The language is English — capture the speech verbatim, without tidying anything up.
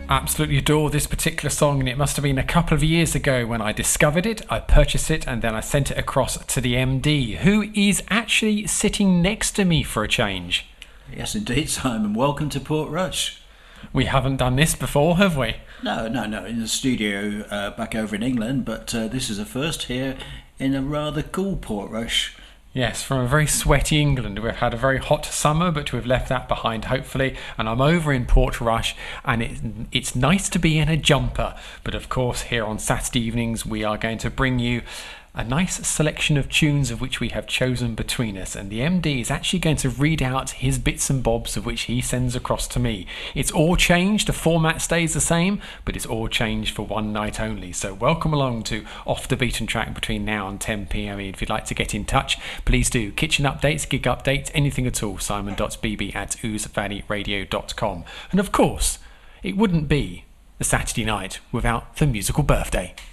Absolutely adore this particular song, and it must have been a couple of years ago when I discovered it, I purchased it, and then I sent it across to the M D, who is actually sitting next to me for a change. Yes, indeed, Simon. Welcome to Portrush. We haven't done this before, have we? No, no, no, in the studio uh, back over in England, but uh, this is a first here in a rather cool Portrush. Yes, from a very sweaty England. We've had a very hot summer, but we've left that behind, hopefully. And I'm over in Portrush, and it, it's nice to be in a jumper. But of course, here on Saturday evenings, we are going to bring you a nice selection of tunes of which we have chosen between us, and the M D is actually going to read out his bits and bobs of which he sends across to me. It's all changed, the format stays the same, but it's all changed for one night only. So welcome along to Off the Beaten Track between now and ten p.m. If you'd like to get in touch, please do. Kitchen updates, gig updates, anything at all, simon.bb at ousevalleyradio dot com. And of course, it wouldn't be the Saturday night without the musical birthday.